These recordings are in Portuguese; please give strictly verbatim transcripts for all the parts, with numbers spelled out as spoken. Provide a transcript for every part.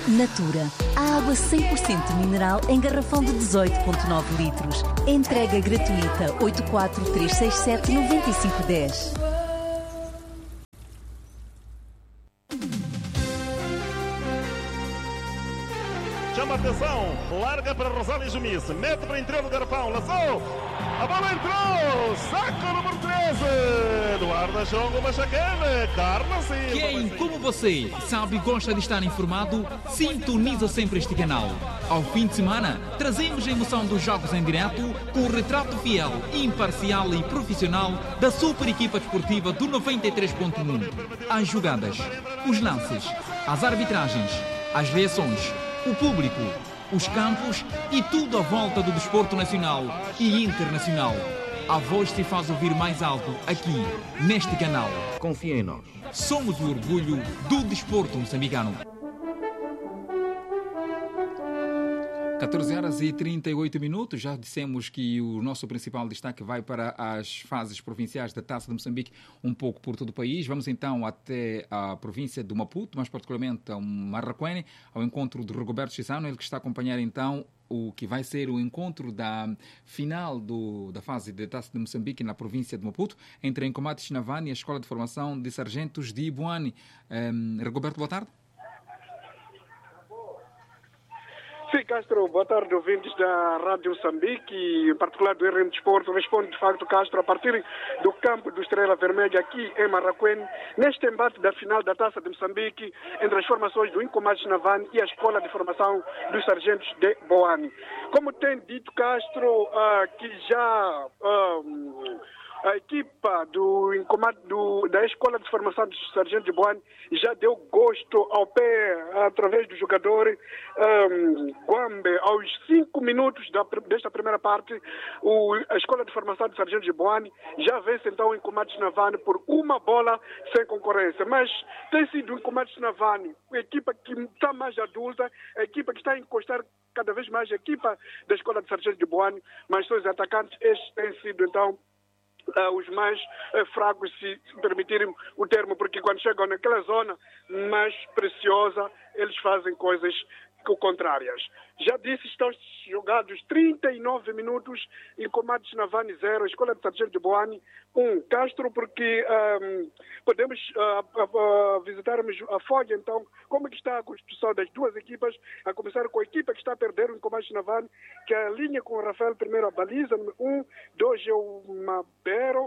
Natura, a água cem por cento mineral em garrafão de dezoito vírgula nove litros. Entrega gratuita oito quatro três seis sete nove cinco um zero. Chama atenção, larga para Rosália Jumice, mete para o interior do garrafão, lançou, a bola entrou, saco número treze, Eduardo Chongo Machacane, Carlos Silva. Quem, como você, sabe e gosta de estar informado, sintoniza sempre este canal. Ao fim de semana, trazemos a emoção dos jogos em direto com o retrato fiel, imparcial e profissional da super equipa desportiva do noventa e três ponto um. As jogadas, os lances, as arbitragens, as reações, o público, os campos e tudo à volta do desporto nacional e internacional. A voz se faz ouvir mais alto aqui, neste canal. Confia em nós. Somos o orgulho do desporto moçambicano. catorze horas e trinta e oito minutos, já dissemos que o nosso principal destaque vai para as fases provinciais da Taça de Moçambique, um pouco por todo o país. Vamos então até a província do Maputo, mais particularmente a Marraquene, ao encontro de Roberto Chissano, ele que está a acompanhar então o que vai ser o encontro da final do, da fase da Taça de Moçambique na província de Maputo, entre a Incomate Chinavani e a Escola de Formação de Sargentos de Ibuani. Um, Roberto, boa tarde. Sim, Castro, boa tarde, ouvintes da Rádio Moçambique e em particular do R M Desporto. Responde de facto, Castro, a partir do campo do Estrela Vermelha aqui em Marraquene, neste embate da final da Taça de Moçambique entre as formações do Incomate Chinavani e a Escola de Formação dos Sargentos de Boane. Como tem dito, Castro, uh, que já... Uh, A equipa do, do, da Escola de Formação de Sargento de Boane já deu gosto ao pé através do jogador um, Guambe. Aos cinco minutos da, desta primeira parte, o, a Escola de Formação de Sargento de Boane já vence então o Incomate Chinavani por uma bola sem concorrência. Mas tem sido o Incomate Chinavani, a equipa que está mais adulta, a equipa que está a encostar cada vez mais a equipa da Escola de Sargento de Boane, mas seus atacantes, estes têm sido então Uh, os mais uh, fracos, se permitirem o termo, porque quando chegam naquela zona mais preciosa, eles fazem coisas contrárias. Já disse, estão jogados trinta e nove minutos, Incomate Chinavani zero, Escola de Sargento de Boane um. Castro, porque um, podemos uh, uh, uh, visitarmos a folha, então, como é que está a constituição das duas equipas, a começar com a equipa que está a perder o Incomate Chinavani, que é a linha com o Rafael primeiro, a baliza, número um, dois é o Mabero,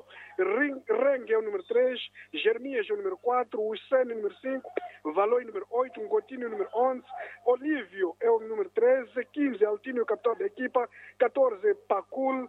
Reng é o número três, Jeremias é o número quatro, o Sene número cinco, Valoi número oito, Ngotini número onze, Olívio é o número treze, quinze Altino é o capitão da equipa, catorze Pacul,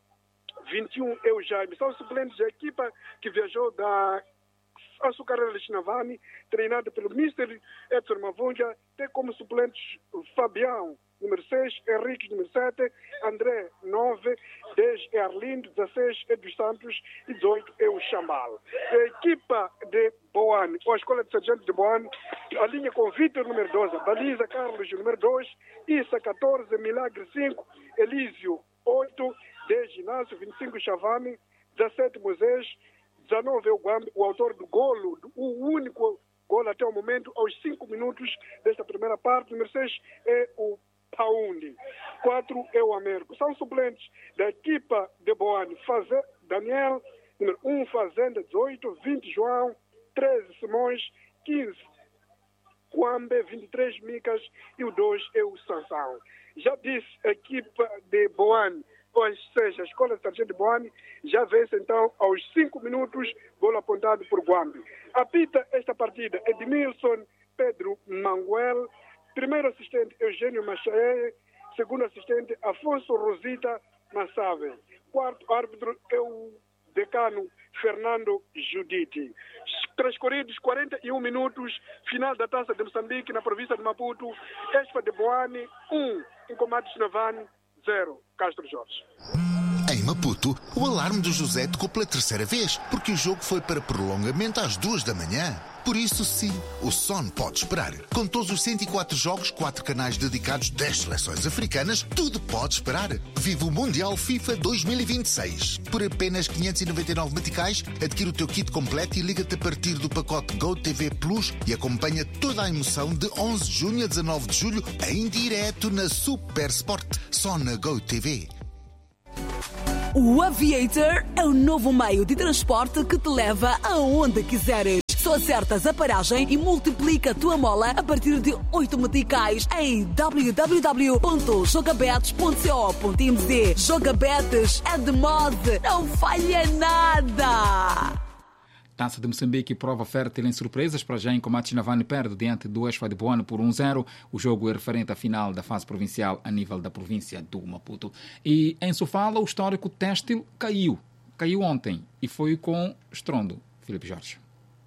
vinte e um é o Jaime. São suplentes da equipa que viajou da Açucarera de Chinavani, treinada pelo mister Edson Mavunja. Tem como suplentes Fabião, número seis, Henrique, número sete, André, nove, dez é Arlindo, dezesseis é dos Santos e dezoito é o Chambal. A equipa de Boane, ou a Escola de Sargento de Boane, a linha com Vitor, número doze, Baliza, Carlos, número dois, Issa, catorze, Milagre, cinco, Elísio, oito, dez, Ginásio, vinte e cinco, Chavani, dezessete, Moisés, dezenove é o Guambe, o autor do golo, o único golo até o momento, aos cinco minutos desta primeira parte. Número seis é o Paundi, quatro é o Américo. São suplentes da equipa de Boane, Faze, Daniel, número um, Fazenda, dezoito, vinte, João, treze, Simões, quinze, Guambe, vinte e três, Micas e o dois é o Sansão. Já disse, a equipa de Boane, ou seja, a Escola de Sargento de Boane, já vence então aos cinco minutos, golo apontado por Guambe. Apita esta partida Edmilson Pedro Manguel, primeiro assistente Eugênio Machaé, segundo assistente Afonso Rosita Massave, quarto árbitro é o decano Fernando Judite. Transcorridos quarenta e um minutos, final da Taça de Moçambique na província de Maputo, Espa de Boane um, Incomate Chinavani zero. Castro Jorge. Em Maputo, o alarme do José tocou pela terceira vez, porque o jogo foi para prolongamento às duas da manhã. Por isso, sim, o sono pode esperar. Com todos os cento e quatro jogos, quatro canais dedicados, dez seleções africanas, tudo pode esperar. Vive o Mundial FIFA dois mil e vinte e seis. Por apenas quinhentos e noventa e nove meticais, adquire o teu kit completo e liga-te a partir do pacote GoTV Plus e acompanha toda a emoção de onze de junho a dezanove de julho em direto na Super Sport, só na GoTV. O Aviator é o novo meio de transporte que te leva aonde quiseres. Só acertas a paragem e multiplica a tua mola a partir de oito meticais em w w w ponto jogabetes ponto co ponto m z. Jogabetes é de mod, não falha nada! Taça de Moçambique prova fértil em surpresas para já em Comate Navani perde diante do Esfa de Boano por um zero. O jogo é referente à final da fase provincial a nível da província do Maputo. E em Sofala o histórico têxtil caiu. Caiu ontem e foi com estrondo. Filipe Jorge.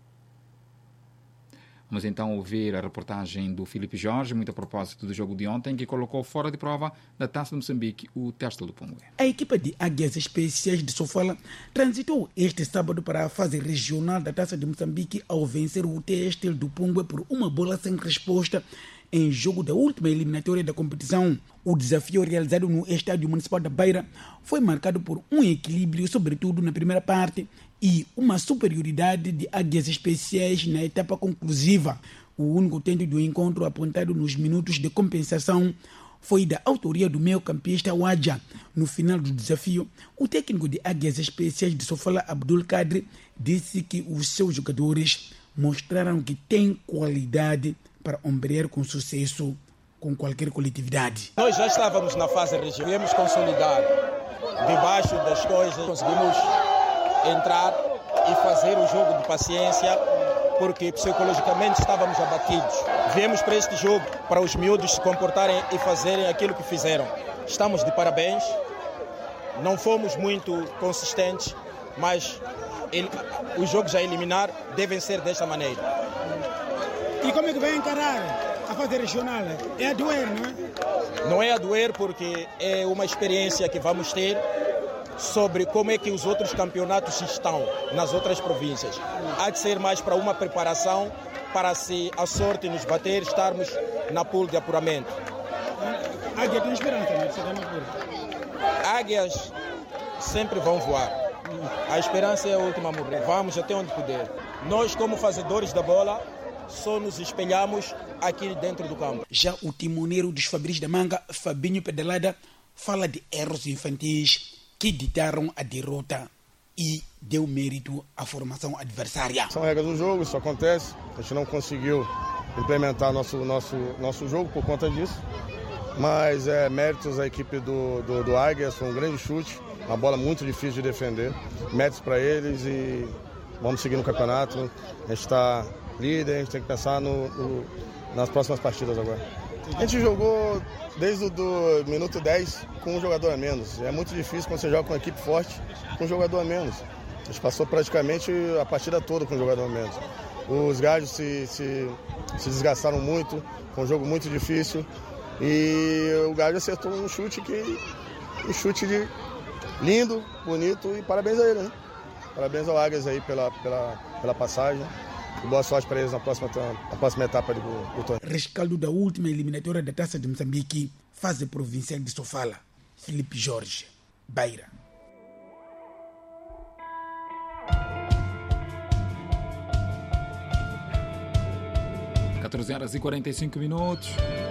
Vamos então ouvir a reportagem do Filipe Jorge, muito a propósito do jogo de ontem, que colocou fora de prova da Taça de Moçambique o têxtil do Pungue. A equipa de Águias Especiais de Sofala transitou este sábado para a fase regional da Taça de Moçambique ao vencer o têxtil do Pungue por uma bola sem resposta em jogo da última eliminatória da competição. O desafio realizado no Estádio Municipal da Beira foi marcado por um equilíbrio, sobretudo na primeira parte, e uma superioridade de Águias Especiais na etapa conclusiva. O único tento do encontro apontado nos minutos de compensação foi da autoria do meio-campista Wadja. No final do desafio, o técnico de Águias Especiais de Sofala, Abdul Kadri, disse que os seus jogadores mostraram que têm qualidade para ombrear com sucesso com qualquer coletividade. Nós já estávamos na fase regional, viemos consolidar. Debaixo das coisas, conseguimos entrar e fazer o jogo de paciência, porque psicologicamente estávamos abatidos. Viemos para este jogo para os miúdos se comportarem e fazerem aquilo que fizeram. Estamos de parabéns, não fomos muito consistentes, mas ele, os jogos a eliminar devem ser desta maneira. E como é que vai encarar a fase regional? É a doer, não é? Não é a doer porque é uma experiência que vamos ter sobre como é que os outros campeonatos estão nas outras províncias. Há de ser mais para uma preparação para, se a sorte nos bater, estarmos na pool de apuramento. Águia tem esperança, né? Você tá na pool. Águias sempre vão voar. A esperança é a última a morrer. Vamos até onde puder. Nós, como fazedores da bola, só nos espelhamos aqui dentro do campo. Já o timoneiro dos Fabris da Manga, Fabinho Pedalada, fala de erros infantis que ditaram a derrota e deu mérito à formação adversária. São regras do jogo, isso acontece. A gente não conseguiu implementar nosso, nosso, nosso jogo por conta disso. Mas é méritos à equipe do, do, do Águias, foi um grande chute, uma bola muito difícil de defender. Méritos para eles e vamos seguir no campeonato. A gente está líder, a gente tem que pensar no, no, nas próximas partidas agora. A gente jogou desde o do minuto dez com um jogador a menos. É muito difícil quando você joga com uma equipe forte com um jogador a menos. A gente passou praticamente a partida toda com um jogador a menos. Os gajos se, se, se desgastaram muito, foi um jogo muito difícil. E o gajo acertou um chute que um chute de lindo, bonito e parabéns a ele, né? Parabéns ao Águias aí pela, pela, pela passagem. E boa sorte para eles na próxima, na próxima etapa do, do torneio. Rescaldo da última eliminatória da Taça de Moçambique, fase provincial de Sofala. Filipe Jorge, Beira. catorze horas e quarenta e cinco minutos.